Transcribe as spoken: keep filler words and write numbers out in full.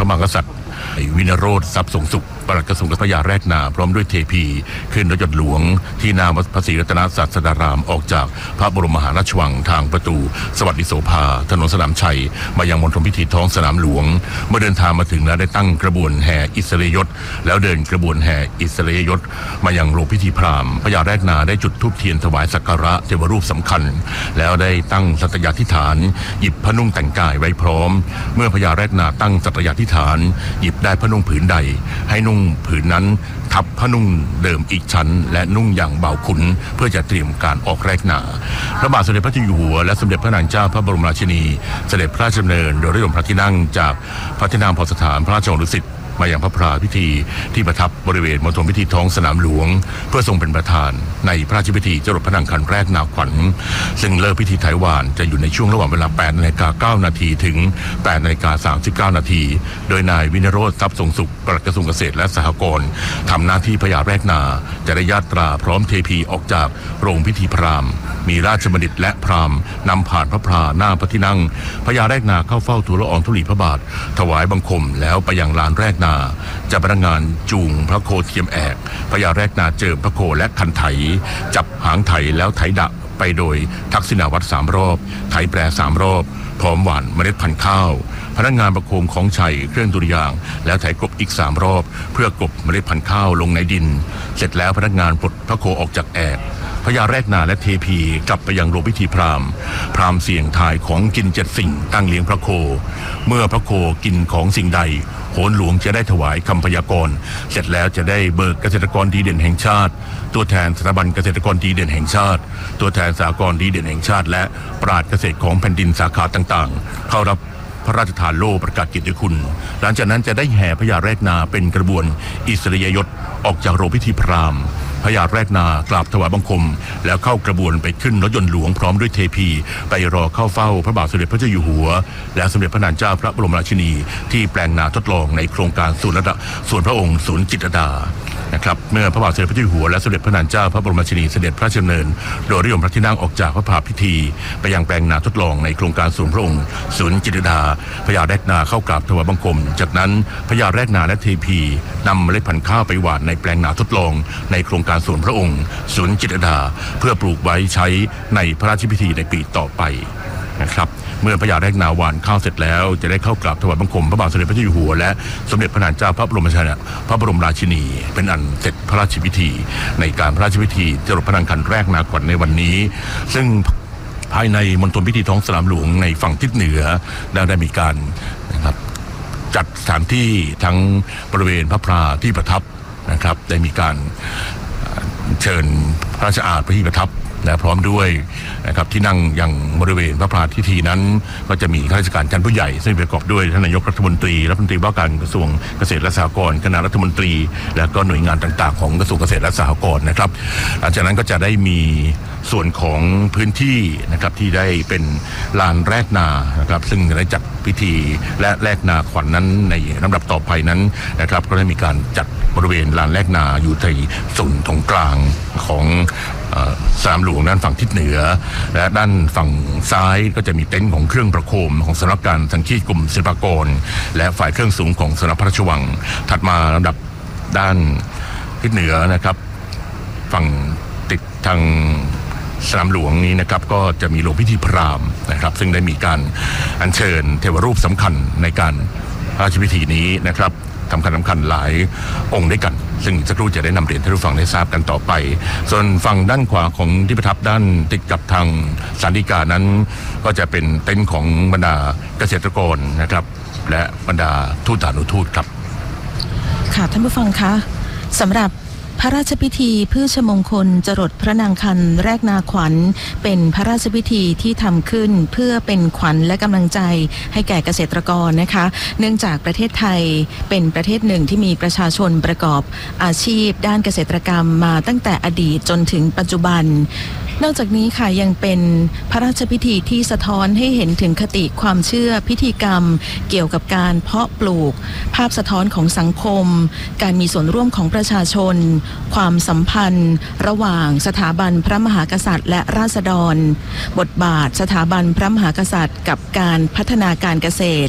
ระมหากษัตริย์วินโรธทรัพย์สงสุขปลัดกระทรวงพระยาแรกนาพร้อมด้วยเทพีขึ้นรถยนต์หลวงที่หน้าวัดพระศรีรัตนศาสดารามออกจากพระบรมมหาราชวังทางประตูสวัสดิโสภาถนนสนามชัยมายังมณฑลพิธีท้องสนามหลวงเมื่อเดินทางมาถึงแล้วได้ตั้งกระบวนแห่อิสริยยศแล้วเดินกระบวนแห่อิสริยยศมายังโรงพิธีพราหมณ์พระยาแรกนาได้จุดธูปเทียนถวายสักการะเทวรูปสำคัญแล้วได้ตั้งสัตยาธิษฐานหยิบผ้านุ่งแต่งกายไว้พร้อมเมื่อพระยาแรกนาตั้งสัตยาธิษฐานหยิบได้ผ้านุ่งผืนใดให้นุ่งผืนนั้นทับผ้านุ่งเดิมอีกชั้นและนุ่งอย่างเบาขุนเพื่อจะเตรียมการออกแรกนาพระบาทสมเด็จพระเจ้าอยู่หัวและสมเด็จพระนางเจ้าพระบรมราชินีเสด็จพระราชดำเนินโดยรถยนต์พระที่นั่งจากพระที่นั่งพอสถานพระราชวังดุสิตมาอย่างพระพราพิธีที่ประทับบริเวณมณฑลพิธีท้องสนามหลวงเพื่อทรงเป็นประธานในพระราชพิธีจรดพระนางคันแรกนาขวัญซึ่งเลิกพิธีไถวานจะอยู่ในช่วงระหว่างเวลา แปดนาฬิกาเก้านาที ถึง แปดนาฬิกาสามสิบเก้านาที โดยนายวินโรธทรัพย์สงสุขปลัดกระทรวงเกษตรและสหกรณ์ทำหน้าที่พญาแรกนาจะได้ญาตราพร้อมเทพีออกจากโรงพิธีพราหมณ์มีราชบัณฑิตและพราหมณ์นำผ่านพระพราหน้าพระที่นั่งพญาแรกนาเข้าเฝ้าทูลละอองธุลีพระบาทถวายบังคมแล้วไปยังลานแรกนาจะพนักงานจูงพระโคเทียมแอกพญาแรกนาเจิมพระโคและคันไถจับหางไถแล้วไถดะไปโดยทักษิณาวัตรสามรอบไถแปรสามรอบพร้อมหว่านเมล็ดพันธุ์ข้าวพนักงานประโคมของชัยเครื่องดุริยางค์แล้วไถกบอีกสามรอบเพื่อกบเมล็ดพันธุ์ข้าวลงในดินเสร็จแล้วพนักงานปลดพระโคออกจากแอกพญาแรกนาและเทพีกลับไปยังโรงพิธีพราหมณ์พราหมณ์เสี่ยงทายของกินเจ็ดสิ่งตั้งเลี้ยงพระโคเมื่อพระโคกินของสิ่งใดโหนหลวงจะได้ถวายคำพยากรณ์เสร็จแล้วจะได้เบิกเกษตรกรดีเด่นแห่งชาติตัวแทนสถาบันเกษตรกรดีเด่นแห่งชาติตัวแทนสหกรณ์ดีเด่นแห่งชาติและปราชญ์เกษตรของแผ่นดินสาขาต่างๆเข้ารับพระราชทานโล่ประกาศเกียรติคุณหลังจากนั้นจะได้แห่พญาแรกนาเป็นกระบวนอิสริยยศออกจากโรงพิธีพราหมณ์พญาแรกนากราบถวายบังคมแล้วเข้ากระบวนไปขึ้นรถยนต์หลวงพร้อมด้วยเทพีไปรอเข้าเฝ้าพระบาทสมเด็จพระเจ้าอยู่หัวและสมเด็จพระนางเจ้าพระบรมราชินีที่แปลงนาทดลองในโครงการศูนย์ระดับส่วนพระองค์ศูนย์จิตรลดานะครับเมื่อพระบาทสมเด็จพระเจ้าอยู่หัวและสมเด็จพระนางเจ้าพระบรมราชินีเสด็จพระราชดำเนินโดยรถยนต์พระที่นั่งออกจากพระพาพิธีไปยังแปลงนาทดลองในโครงการศูนย์พระองค์ศูนย์จิตรลดาพญาแรกนาเข้ากราบถวายบังคมจากนั้นพญาแรกนาและเทพีนำเมล็ดพันธุ์ข้าวไปหว่านในแปลงนาทดลองในโครงการศูนย์พระองค์ศูนย์จิตรลดาเพื่อปลูกไว้ใช้ในพระราชพิธีในปีต่อไปนะครับเมื่อพญาแรกนาหว่านข้าวเสร็จแล้วจะได้เข้ากราบถวายบังคมพระบาทสมเด็จพระเจ้าอยู่หัวและสมเด็จพระนางเจ้าพระบรมชนกพระบรมราชินีเป็นอันเสร็จพระราชพิธีในการพระราชพิธีจรดพระนางคันแรกนาขวัญในวันนี้ซึ่งภายในมณฑลพิธีท้องสนามหลวงในฝั่งทิศเหนือได้มีการนะครับจัดสถานที่ทั้งบริเวณพระพราที่ประทับนะครับได้มีการเชิญพระราชอาณาพระที่ประทับและพร้อมด้วยนะครับที่นั่งอย่างบริเวณพระพราพิธีนั้นก็จะมีข้าราชการชั้นผู้ใหญ่ซึ่งประกอบด้วยท่านนายกรัฐมนตรีรัฐมนตรีว่าการกระทรวงเกษตรและสหกรณ์คณะรัฐมนตรีและก็หน่วยงานต่างๆของกระทรวงเกษตรและสหกรณ์นะครับหลังจากนั้นก็จะได้มีส่วนของพื้นที่นะครับที่ได้เป็นลานแรกนานะครับซึ่งได้จัดพิธีและแรกนาขวัญ น, นั้นในลำดับต่อไปนั้นนะครับก็ได้มีการจัดบริเวณลานแรกนาอยู่ในศูนย์ตรงกลางของสนามหลวงด้านฝั่งทิศเหนือและด้านฝั่งซ้ายก็จะมีเต็นท์ของเครื่องประโคมของสำนักการสังคีตกรมศิลปากรและฝ่ายเครื่องสูงของสำนักพระราชวังถัดมาลำดับด้านทิศเหนือนะครับฝั่งติดทางสนามหลวงนี้นะครับก็จะมีโรงพิธีพราหมณ์นะครับซึ่งได้มีการอัญเชิญเทวรูปสำคัญในการพระราชพิธีนี้นะครับสำคัญสำคัญหลายองค์ด้วยกันซึ่งสักครู่จะได้นำเรียนให้ทุกฝั่งได้ทราบกันต่อไปส่วนฝั่งด้านขวาของที่ประทับด้านติดกับทางศาลฎีกานั้นก็จะเป็นเต็นท์ของบรรดาเกษตรกรนะครับและบรรดาทูตานุทูตครับค่ะท่านผู้ฟังคะสำหรับพระราชพิธีพืชมงคลจรดพระนางคันแรกนาขวัญเป็นพระราชพิธีที่ทำขึ้นเพื่อเป็นขวัญและกำลังใจให้แก่เกษตรกรนะคะเนื่องจากประเทศไทยเป็นประเทศหนึ่งที่มีประชาชนประกอบอาชีพด้านเกษตรกรรมมาตั้งแต่อดีตจนถึงปัจจุบันนอกจากนี้ค่ะยังเป็นพระราชพิธีที่สะท้อนให้เห็นถึงคติความเชื่อพิธีกรรมเกี่ยวกับการเพาะปลูกภาพสะท้อนของสังคมการมีส่วนร่วมของประชาชนความสัมพันธ์ระหว่างสถาบันพระมหากษัตริย์และราษฎรบทบาทสถาบันพระมหากษัตริย์กับการพัฒนาการเกษตร